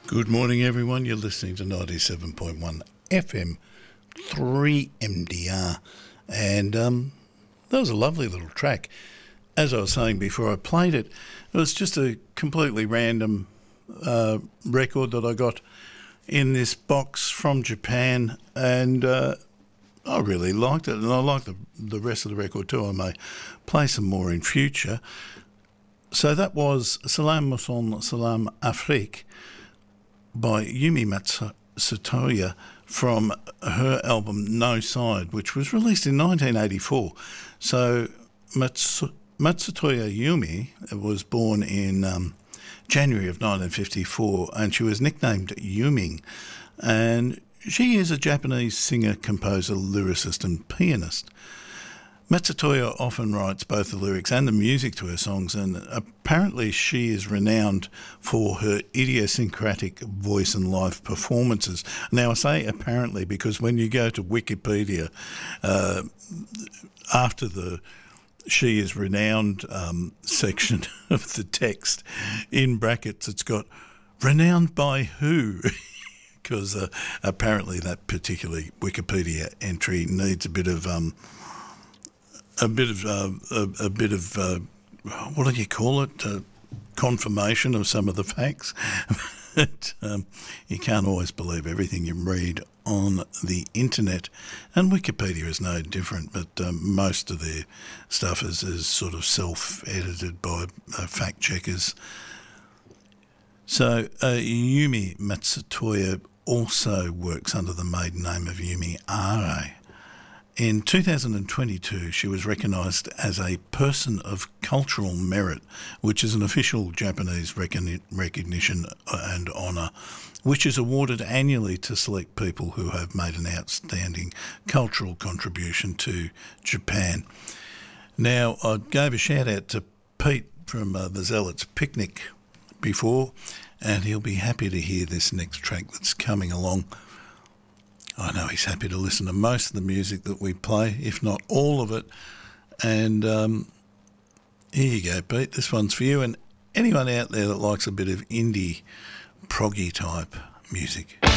Good morning, everyone. You're listening to 97.1 FM 3MDR. And that was a lovely little track. As I was saying before I played it, it was just a completely random record that I got in this box from Japan, and I really liked it, and I like the rest of the record too. I may play some more in future. So that was Salam Mousson Salam Afrique by Yumi Matsutoya from her album No Side, which was released in 1984. So Matsutoya Yumi was born in January of 1954, and she was nicknamed Yuming. And she is a Japanese singer, composer, lyricist and pianist. Matsutoya often writes both the lyrics and the music to her songs, and apparently she is renowned for her idiosyncratic voice and live performances. Now, I say apparently because when you go to Wikipedia, after the "she is renowned" section of the text, in brackets it's got "renowned by who?" because apparently that particular Wikipedia entry needs a bit of what do you call it? Confirmation of some of the facts. But you can't always believe everything you read on the internet, and Wikipedia is no different. But most of their stuff is sort of self-edited by fact checkers. So Yumi Matsutoya also works under the maiden name of Yumi Are. In 2022, she was recognised as a Person of Cultural Merit, which is an official Japanese recognition and honour, which is awarded annually to select people who have made an outstanding cultural contribution to Japan. Now, I gave a shout out to Pete from the Zealots Picnic before, and he'll be happy to hear this next track that's coming along. I know he's happy to listen to most of the music that we play, if not all of it. And here you go, Pete. This one's for you and anyone out there that likes a bit of indie, proggy type music.